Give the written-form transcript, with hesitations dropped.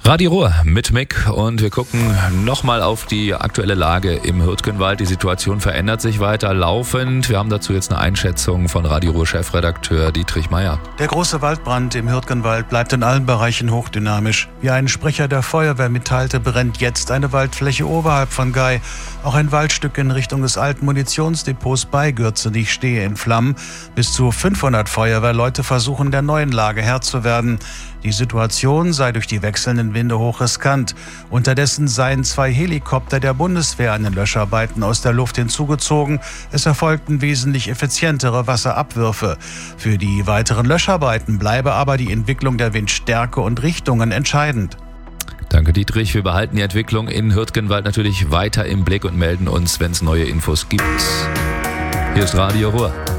Radio Ruhr mit Mick und wir gucken nochmal auf die aktuelle Lage im Hürtgenwald. Die Situation verändert sich weiter laufend. Wir haben dazu jetzt eine Einschätzung von Radio Ruhr Chefredakteur Dietrich Meier. Der große Waldbrand im Hürtgenwald bleibt in allen Bereichen hochdynamisch. Wie ein Sprecher der Feuerwehr mitteilte, brennt jetzt eine Waldfläche oberhalb von Gay. Auch ein Waldstück in Richtung des alten Munitionsdepots bei Gürzenich stehe in Flammen. Bis zu 500 Feuerwehrleute versuchen, der neuen Lage Herr zu werden. Die Situation sei durch die wechselnden Winde hochriskant. Unterdessen seien 2 Helikopter der Bundeswehr an den Löscharbeiten aus der Luft hinzugezogen. Es erfolgten wesentlich effizientere Wasserabwürfe. Für die weiteren Löscharbeiten bleibe aber die Entwicklung der Windstärke und Richtungen entscheidend. Danke, Dietrich. Wir behalten die Entwicklung in Hürtgenwald natürlich weiter im Blick und melden uns, wenn es neue Infos gibt. Hier ist Radio Ruhr.